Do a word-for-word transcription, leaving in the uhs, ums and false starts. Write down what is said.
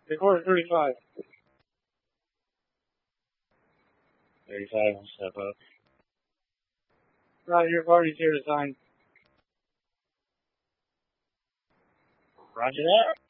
Record thirty-five. thirty-five will step up. Right, your party's here to sign. Roger that.